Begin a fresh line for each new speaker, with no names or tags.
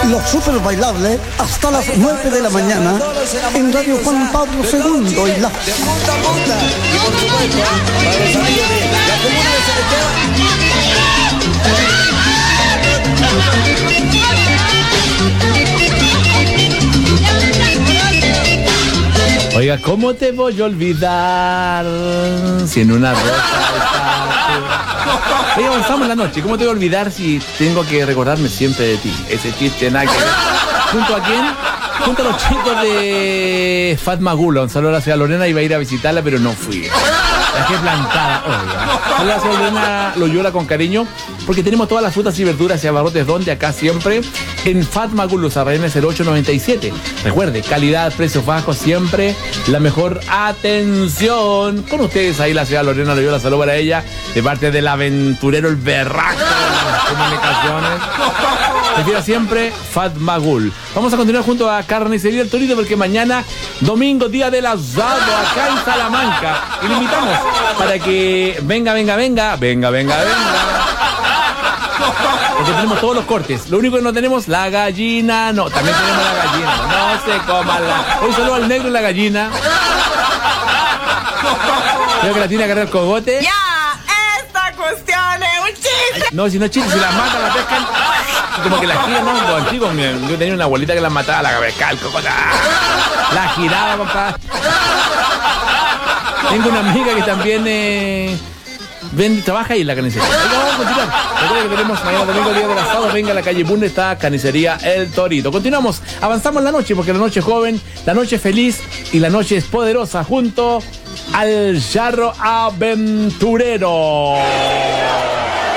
Los super bailables hasta las 9 de la mañana en Radio Juan Pablo II y la...
De punta a punta. Y por supuesto, para los amigos de la comuna de Celesteo.
Oiga, ¿cómo te voy a olvidar si en una rosa está... Oiga, avanzamos la noche. ¿Cómo te voy a olvidar si tengo que recordarme siempre de ti? Ese chiste nada que ver. ¿Junto a quién? Junto a los chicos de Fatma Gula. Un saludo a la ciudad Lorena. Iba a ir a visitarla, pero no fui. La dejé plantada. Oiga. Saludos a la ciudad Lorena Loyola con cariño, porque tenemos todas las frutas y verduras y abarrotes donde acá siempre en Fatma Gula, Arrayanes 0897. Recuerde, calidad, precios bajos, siempre la mejor atención. Con ustedes ahí la ciudad Lorena Loyola. Saludos para ella de parte del aventurero, el berraco de las comunicaciones. Prefiera siempre Fatma Gul. Vamos a continuar junto a Carnicería El Torito, porque mañana, domingo, día del asado, acá en Salamanca. Y le invitamos para que venga. Porque tenemos todos los cortes. Lo único que no tenemos, la gallina. No, también tenemos la gallina. No se coman la... Hoy saludo al negro y la gallina. Creo que la tiene que agarrar el cogote.
¡Ya! ¡Esta cuestión es un chiste!
No, si no es chiste, si la matan, la pescan. Como que la giran, ¿no? Los antiguos, yo tenía una abuelita que la mataba, la pescaba, el cogote. La giraba, papá. Tengo una amiga que también... trabaja ahí en la carnicería. Vamos a continuar. Recuerda que tenemos mañana domingo, día del asado. Venga a la calle Bunde, está Carnicería El Torito. Continuamos, avanzamos la noche, porque la noche es joven, la noche es feliz y la noche es poderosa, junto al Charro Aventurero.